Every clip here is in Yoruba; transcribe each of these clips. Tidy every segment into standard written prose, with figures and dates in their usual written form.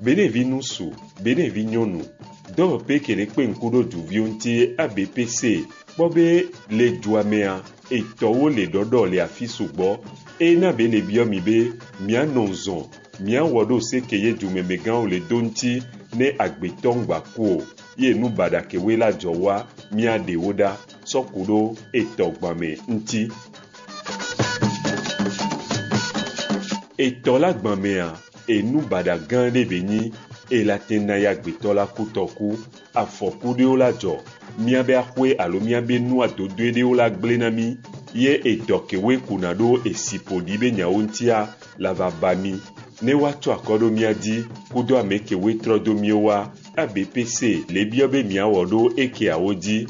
benevi nusu, benevi nyonu. Dɔw pe kele kpe nkudo duviwo ŋuti ABPC kpɔbe le duamea etɔwo le ɖɔɖɔ le afi sugbɔ ena be le biɔ mi be mianɔ zɔn miawɔ ɖo seke ye dumemegãwo le do ŋuti ne agbetɔ ŋgbaku o ye nu baɖakewoe la dzɔ wa miaɖewo ɖa sɔku ɖo etɔgbame ŋuti. Etɔ la gbamea enu baɖa gã ɖe be nyi elate na ya agbetɔ la kutɔku afɔku ɖewo la dzɔ miabe axɔe alo miabe nua dodoe ɖewo la gblẽ na mi ye etɔ kewoe kuna ɖo esi ƒoɖi be nyawo ŋutia la va ba mi ne woatsɔ akɔ ɖo mia dzi kudo ame kewoe trɔ do miowa ABPC le biɔ be miawɔ ɖo ekeawo dzi.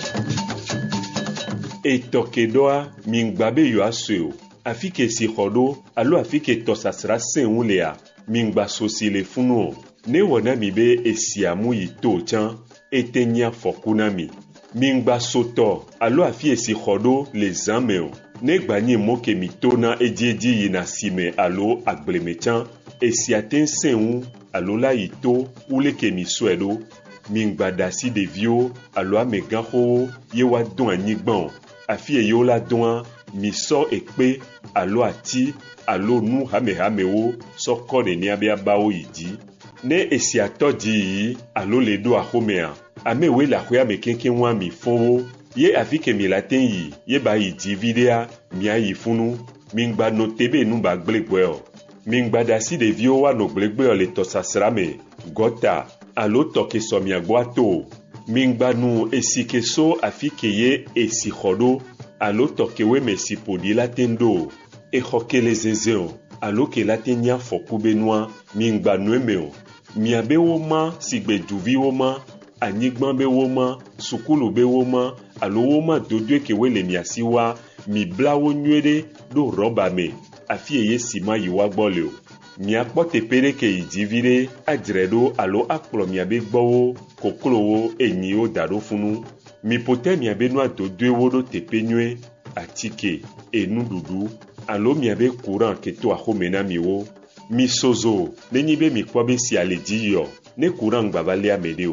Etɔ ke ɖɔa mingba be yewoasɔe o afi ke si xɔ ɖo alo afi ke tɔsasra sẽ ŋu lea mingba sosi le funu o. Ne wɔ na mi be esia mu yi to tsã ete nye afɔku na mi. Mingba sotɔ alo afi esi xɔ ɖo le zã me o. Ne gba nye mo ke mi to na edzi yina sime alo agbleme tsã esia te sẽ ŋu alo la yi to wole ke mi sɔe ɖo. Mingba da si ɖeviwo alo amegãxowo ye woadɔ anyigba o. Afi yewo la dɔa mi sɔ ekpe alo ati alo nu hamehamewo sɔ kɔ nenia be abawo yi dzi. Ne esia tɔ dzi yi alo le ɖo axomea amewoe le axɔa me keŋkeŋ wa mi fɔwo ye afi ke mi la te yi ye ba yi dzi viɖea mia yi funu mingba no te be nu ba gblẽ gbɔe o. Mingba da si ɖeviwo woanɔ gblẽgbe o le tɔsasra me gɔta alo tɔ ke sɔ mia gbɔ ato o. Mingba nu esi ke so afi ke ye esi xɔ ɖo alo tɔ kewoe me si ƒoɖi la te ɖo o. Exɔ ke le zeze o alo ke la te nye afɔku be nua mingba nue me o. Miabe wo ma si gbe duvi wo ma anyigba be wo ma sukulu be wo ma alo wo ma dodoe kewoe le mia si wa mi bla wo nyuie ɖe ɖo rɔba me afi ye si ma yi wa gbɔ le o. Miakpɔ teƒe ɖe ke yi dzi viɖe adzre ɖo alo akplɔ miabe gbɔwo koklowo enyiwo da ɖo funu. Mi ƒote miabe nua dodoewo ɖo teƒe nyuie atike enuɖuɖu alo miabe courant ke to axome na miwo. Mi sozo nenyi be mi kpɔ be sia le dzi yɔ ne courant gba va le ame ɖe o.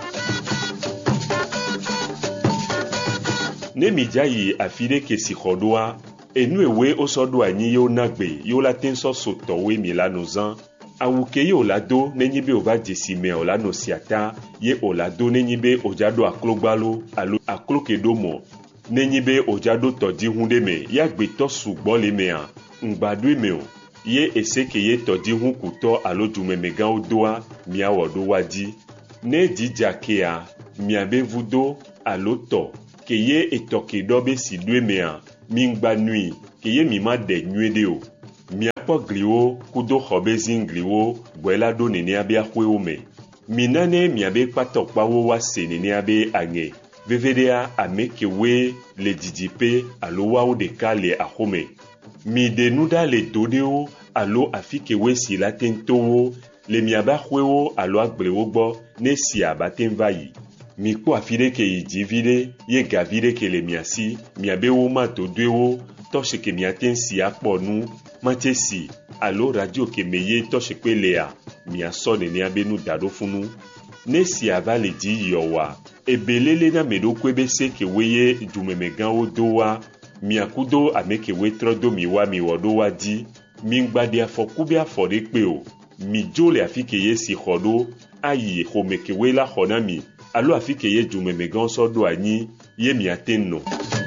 Ne mi dza yi afi ɖe ke si xɔ ɖoa enu ewoe wosɔ ɖo anyi ye wona gbe ye wola te sɔ sotɔwoe mi la nɔ zã. Awu ke ye wola do nenyi be wova dze si me o la nɔ sia ta ye wola do nenyi be wodza ɖo aklogbalo alo aklo ke ɖo mɔ nenyi be wodza ɖo tɔdziŋu ɖe me ya agbetɔ sugbɔ le mea ŋgba ɖoe me o. Ye ese ke ye tɔdziŋu kutɔ alo dumemegãwo doa miawɔ ɖo wa dzi. Ne dzidza kea miabe vudo alo tɔ ke ye etɔ ke ɖɔ be si ɖoe mea mingba nui ke ye mi ma ɖe nyuie ɖe o. Miakpɔ gliwo kudo xɔ be zingliwo gbɔe la ɖo nenea be axɔewo me. Mi nane miabe kpatɔkpawo wa se nenea be aŋe veveɖea ame kewoe le didiƒe alo wawo ɖeka le axome. Mi ɖe nu ɖa le do ɖewo alo afi kewoe si la te towo le miabe axɔewo alo agblewo gbɔ ne sia ba te va yi. Mi kpɔ afi ɖe ke yi dzi viɖe ye ga vi ɖe ke le mia si miabe wo ma dodoewo tɔsi ke miate si akpɔ nu mate si alo radio ke me ye tɔsi kpe lea miasɔ nenea be nu da ɖo funu. Ne sia va le dzi yɔwa ebelele na me ɖokue be se kewoe ye dumemegãwo do wa miakudo ame kewoe trɔ do mi wa mi wɔ ɖo wa dzi. Mingba ɖe afɔku be afɔ ɖe kpe o. Mi dzo le afi ke ye si xɔ ɖo ayi xɔme kewoe la xɔ na mi alo afi ke ye dumemegãwo sɔ ɖo anyi ye miate nɔ.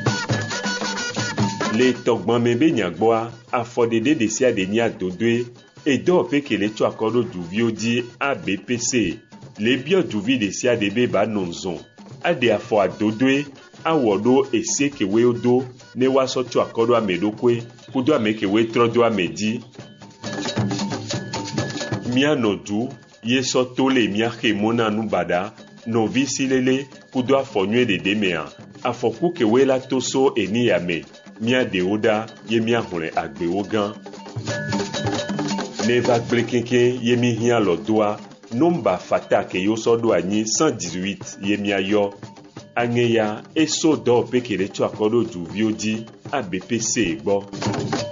Le tɔgbame be nyagbɔa afɔɖeɖe ɖe sia ɖe nye adodoe edɔ pe ke le tsɔ akɔ ɖo duviwo dzi ABPC le biɔ duvi ɖe sia ɖe be ba nɔ zɔn aɖe afɔ adodoe awɔ ɖo ese kewoe do ne woasɔ tsɔ akɔ ɖo ame ɖokoe kudo ame kewoe trɔ do ame dzi. Mianɔ du ye sɔ to le miaxe mo na nu baɖa nɔvi si lele kudo afɔ nyuie ɖeɖe mea afɔku kewoe la to so eni yame miaɖewo ɖa ye miahlẽ agbewo gã. Ne va gblẽ keŋkeŋ ye mi hiã lɔ doa nomba fata ke yo sɔ ɖo anyi 118 ye miayɔ. Aŋe ya eso dɔ pe ke le tsɔ akɔ ɖo duviwo dzi ABPC gbɔ.